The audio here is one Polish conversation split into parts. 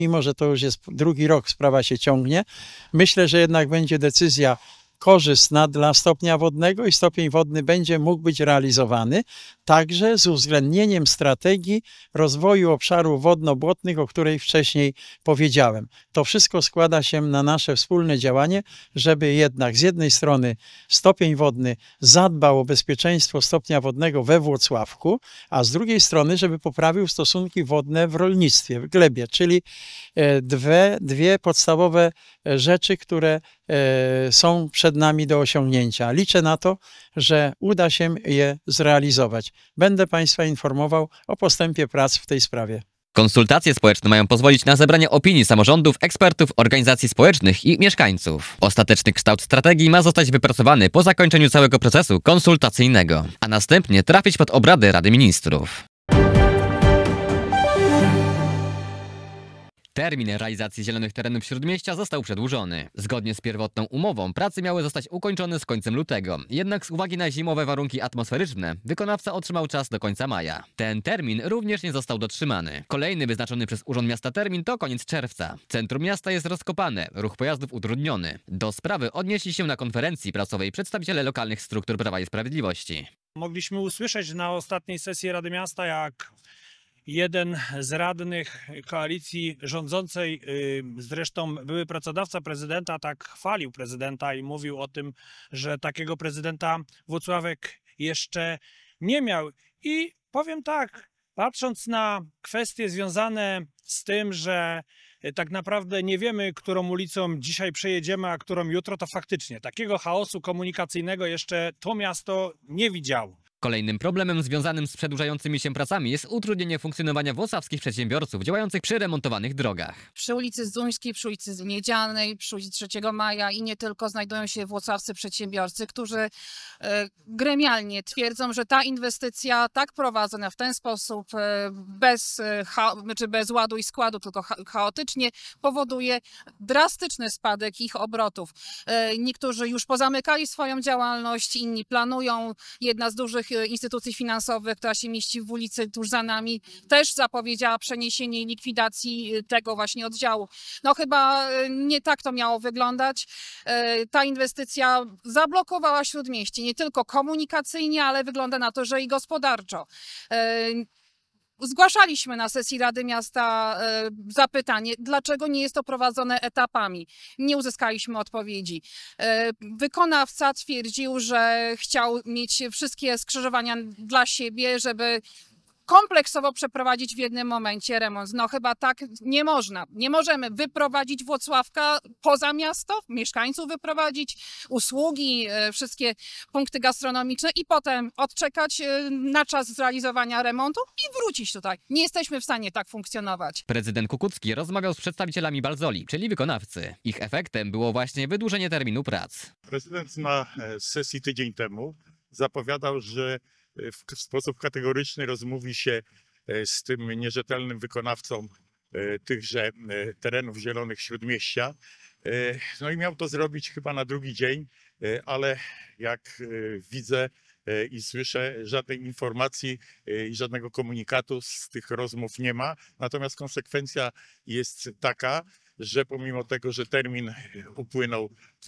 Mimo że to już jest drugi rok, sprawa się ciągnie, myślę, że jednak będzie decyzja korzystna dla stopnia wodnego i stopień wodny będzie mógł być realizowany, także z uwzględnieniem strategii rozwoju obszarów wodno-błotnych, o której wcześniej powiedziałem. To wszystko składa się na nasze wspólne działanie, żeby jednak z jednej strony stopień wodny zadbał o bezpieczeństwo stopnia wodnego we Włocławku, a z drugiej strony, żeby poprawił stosunki wodne w rolnictwie, w glebie, czyli dwie podstawowe rzeczy, które są przed nami do osiągnięcia. Liczę na to, że uda się je zrealizować. Będę Państwa informował o postępie prac w tej sprawie. Konsultacje społeczne mają pozwolić na zebranie opinii samorządów, ekspertów, organizacji społecznych i mieszkańców. Ostateczny kształt strategii ma zostać wypracowany po zakończeniu całego procesu konsultacyjnego, a następnie trafić pod obrady Rady Ministrów. Termin realizacji zielonych terenów Śródmieścia został przedłużony. Zgodnie z pierwotną umową prace miały zostać ukończone z końcem lutego. Jednak z uwagi na zimowe warunki atmosferyczne wykonawca otrzymał czas do końca maja. Ten termin również nie został dotrzymany. Kolejny wyznaczony przez Urząd Miasta termin to koniec czerwca. Centrum miasta jest rozkopane, ruch pojazdów utrudniony. Do sprawy odnieśli się na konferencji prasowej przedstawiciele lokalnych struktur Prawa i Sprawiedliwości. Mogliśmy usłyszeć na ostatniej sesji Rady Miasta, jak jeden z radnych koalicji rządzącej, zresztą były pracodawca prezydenta, tak chwalił prezydenta i mówił o tym, że takiego prezydenta Włocławek jeszcze nie miał. I powiem tak, patrząc na kwestie związane z tym, że tak naprawdę nie wiemy, którą ulicą dzisiaj przejedziemy, a którą jutro, to faktycznie takiego chaosu komunikacyjnego jeszcze to miasto nie widziało. Kolejnym problemem związanym z przedłużającymi się pracami jest utrudnienie funkcjonowania włocławskich przedsiębiorców działających przy remontowanych drogach. Przy ulicy Zduńskiej, przy ulicy Miedzianej, przy ulicy 3 Maja i nie tylko znajdują się włocławscy przedsiębiorcy, którzy gremialnie twierdzą, że ta inwestycja tak prowadzona w ten sposób, bez ładu i składu, tylko chaotycznie, powoduje drastyczny spadek ich obrotów. Niektórzy już pozamykali swoją działalność, inni planują. Jedna z dużych instytucji finansowych, która się mieści w ulicy tuż za nami, też zapowiedziała przeniesienie i likwidacji tego właśnie oddziału. No chyba nie tak to miało wyglądać. Ta inwestycja zablokowała Śródmieście, nie tylko komunikacyjnie, ale wygląda na to, że i gospodarczo. Zgłaszaliśmy na sesji Rady Miasta zapytanie, dlaczego nie jest to prowadzone etapami. Nie uzyskaliśmy odpowiedzi. Wykonawca twierdził, że chciał mieć wszystkie skrzyżowania dla siebie, żeby kompleksowo przeprowadzić w jednym momencie remont. No chyba tak nie można. Nie możemy wyprowadzić Włocławka poza miasto, mieszkańców wyprowadzić, usługi, wszystkie punkty gastronomiczne i potem odczekać na czas zrealizowania remontu i wrócić tutaj. Nie jesteśmy w stanie tak funkcjonować. Prezydent Kukucki rozmawiał z przedstawicielami Balzoli, czyli wykonawcy. Ich efektem było właśnie wydłużenie terminu prac. Prezydent na sesji tydzień temu zapowiadał, że w sposób kategoryczny rozmówi się z tym nierzetelnym wykonawcą tychże terenów zielonych Śródmieścia. No i miał to zrobić chyba na drugi dzień, ale jak widzę i słyszę, żadnej informacji i żadnego komunikatu z tych rozmów nie ma. Natomiast konsekwencja jest taka, że pomimo tego, że termin upłynął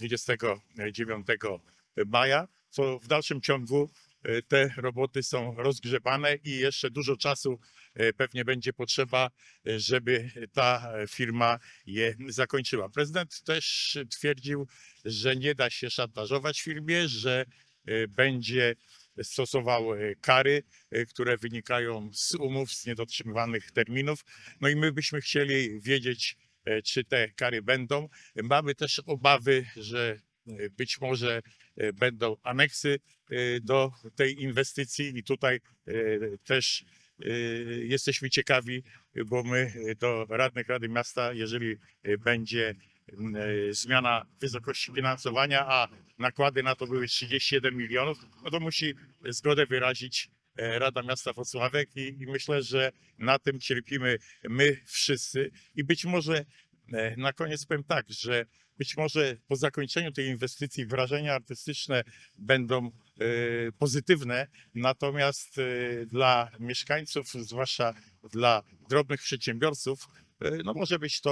29 maja, to w dalszym ciągu te roboty są rozgrzebane i jeszcze dużo czasu pewnie będzie potrzeba, żeby ta firma je zakończyła. Prezydent też twierdził, że nie da się szantażować firmie, że będzie stosował kary, które wynikają z umów, z niedotrzymywanych terminów. No i my byśmy chcieli wiedzieć, czy te kary będą. Mamy też obawy, że być może będą aneksy do tej inwestycji i tutaj też jesteśmy ciekawi, bo my do radnych Rady Miasta, jeżeli będzie zmiana wysokości finansowania, a nakłady na to były 37 milionów, no to musi zgodę wyrazić Rada Miasta Włocławek i myślę, że na tym cierpimy my wszyscy i być może na koniec powiem tak, że być może po zakończeniu tej inwestycji wrażenia artystyczne będą pozytywne, natomiast dla mieszkańców, zwłaszcza dla drobnych przedsiębiorców, no może być to